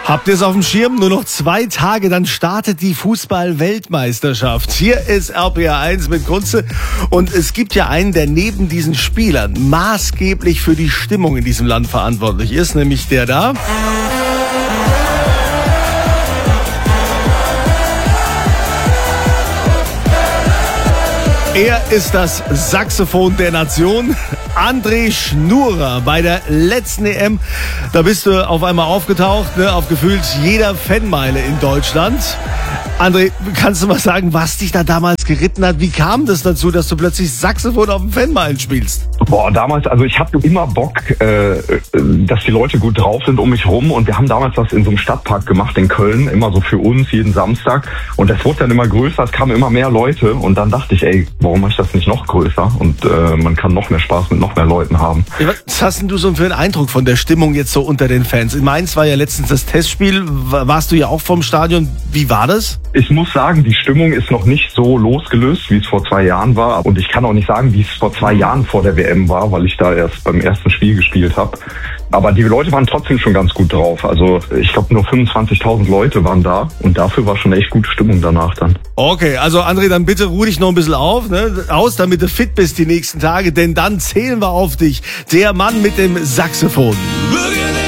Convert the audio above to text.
Habt ihr es auf dem Schirm? Nur noch 2 Tage, dann startet die Fußball-Weltmeisterschaft. Hier ist RPA 1 mit Kunze. Und es gibt ja einen, der neben diesen Spielern maßgeblich für die Stimmung in diesem Land verantwortlich ist, nämlich der da. Er ist das Saxophon der Nation, André Schnurer. Bei der letzten EM, da bist du auf einmal aufgetaucht, ne, auf gefühlt jeder Fanmeile in Deutschland. André, kannst du mal sagen, was dich da damals geritten hat? Wie kam das dazu, dass du plötzlich Saxophon auf dem Fanmeilen spielst? Boah, damals, also ich hatte immer Bock, dass die Leute gut drauf sind um mich rum. Und wir haben damals was in so einem Stadtpark gemacht in Köln, immer so für uns, jeden Samstag. Und das wurde dann immer größer, es kamen immer mehr Leute. Und dann dachte ich, ey, warum mache ich das nicht noch größer? Und man kann noch mehr Spaß mit noch mehr Leuten haben. Was hast denn du so für einen Eindruck von der Stimmung jetzt so unter den Fans? In Mainz war ja letztens das Testspiel, warst du ja auch vom Stadion. Wie war das? Ich muss sagen, die Stimmung ist noch nicht so losgelöst, wie es vor 2 Jahren war. Und ich kann auch nicht sagen, wie es vor 2 Jahren vor der WM war, weil ich da erst beim ersten Spiel gespielt habe. Aber die Leute waren trotzdem schon ganz gut drauf. Also ich glaube, nur 25.000 Leute waren da. Und dafür war schon echt gute Stimmung danach dann. Okay, also André, dann bitte ruh dich noch ein bisschen aus, damit du fit bist die nächsten Tage. Denn dann zählen wir auf dich. Der Mann mit dem Saxophon.